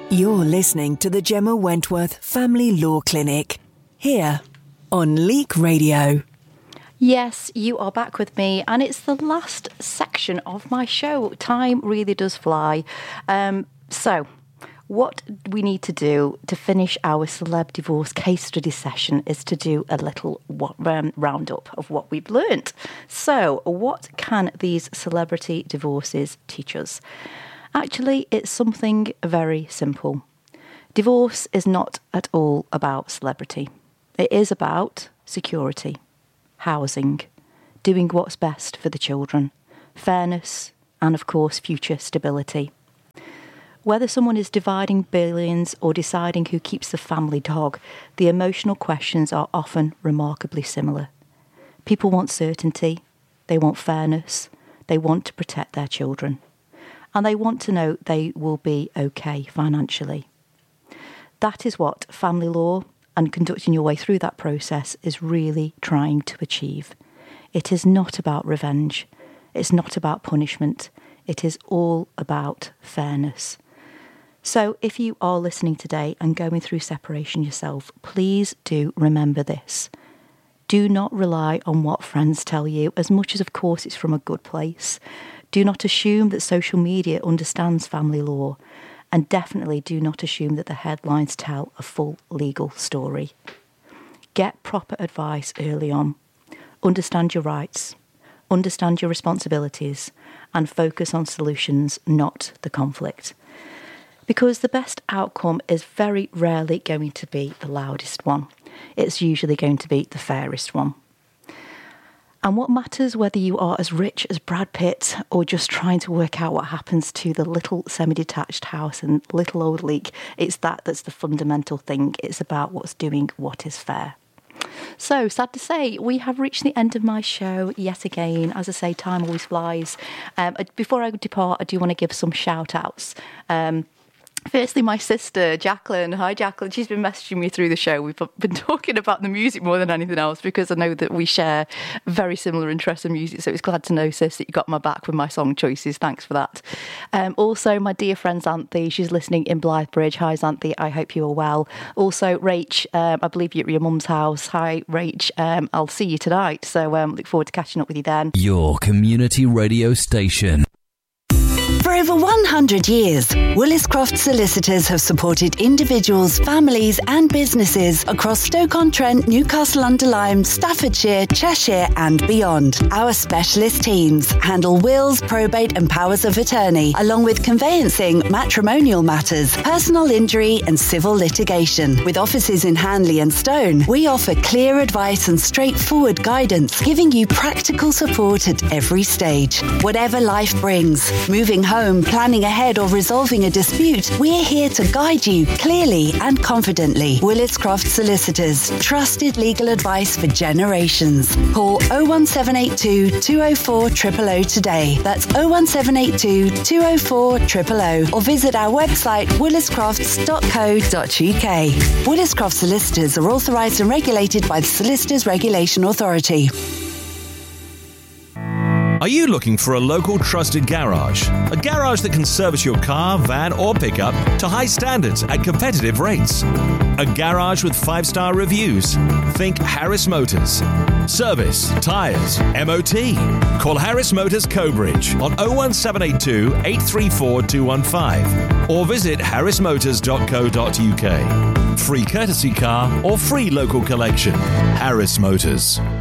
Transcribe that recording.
You're listening to the Gemma Wentworth Family Law Clinic, here on Leak Radio. Yes, you are back with me, and it's the last section of my show. Time really does fly. So, what we need to do to finish our celeb divorce case study session is to do a little roundup of what we've learnt. So, what can these celebrity divorces teach us? Actually, it's something very simple. Divorce is not at all about celebrity. It is about security, housing, doing what's best for the children, fairness, and of course, future stability. Whether someone is dividing billions or deciding who keeps the family dog, the emotional questions are often remarkably similar. People want certainty, they want fairness, they want to protect their children, and they want to know they will be okay financially. That is what family law and conducting your way through that process is really trying to achieve. It is not about revenge. It's not about punishment. It is all about fairness. So if you are listening today and going through separation yourself, please do remember this. Do not rely on what friends tell you, as much as, of course, it's from a good place. Do not assume that social media understands family law, and definitely do not assume that the headlines tell a full legal story. Get proper advice early on. Understand your rights, understand your responsibilities, and focus on solutions, not the conflict. Because the best outcome is very rarely going to be the loudest one. It's usually going to be the fairest one. And what matters whether you are as rich as Brad Pitt or just trying to work out what happens to the little semi-detached house in Little Old Leak, it's that's the fundamental thing. It's about what's doing what is fair. So, sad to say, we have reached the end of my show yet again. As I say, time always flies. Before I depart, I do want to give some shout-outs. Firstly, my sister, Jacqueline. Hi, Jacqueline. She's been messaging me through the show. We've been talking about the music more than anything else because I know that we share very similar interests in music. So it's glad to know, sis, that you got my back with my song choices. Thanks for that. Also, my dear friend Xanthi. She's listening in Blythebridge. Hi, Xanthi. I hope you are well. Also, Rach, I believe you're at your mum's house. Hi, Rach. I'll see you tonight. So look forward to catching up with you then. Your community radio station. For over 100 years, Willis-Croft Solicitors have supported individuals, families and businesses across Stoke-on-Trent, Newcastle-under-Lyme, Staffordshire, Cheshire and beyond. Our specialist teams handle wills, probate and powers of attorney, along with conveyancing, matrimonial matters, personal injury and civil litigation. With offices in Hanley and Stone, we offer clear advice and straightforward guidance, giving you practical support at every stage. Whatever life brings, moving home, planning ahead or resolving a dispute, we're here to guide you clearly and confidently. Willis-Croft Solicitors, trusted legal advice for generations. Call 01782 204 000 today. That's 01782 204 000 or visit our website williscrofts.co.uk. Willis-Croft Solicitors are authorised and regulated by the Solicitors Regulation Authority. Are you looking for a local trusted garage? A garage that can service your car, van or pickup to high standards at competitive rates. A garage with 5-star reviews. Think Harris Motors. Service, tyres, MOT. Call Harris Motors Cobridge on 01782 834 215 or visit harrismotors.co.uk. Free courtesy car or free local collection. Harris Motors.